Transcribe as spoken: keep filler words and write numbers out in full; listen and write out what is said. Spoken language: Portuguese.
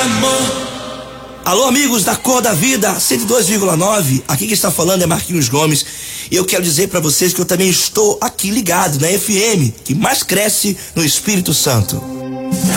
Alô, amigos da Cor da Vida, cento e dois vírgula nove. Aqui quem está falando é Marquinhos Gomes. E eu quero dizer para vocês que eu também estou aqui ligado na F M, que mais cresce no Espírito Santo.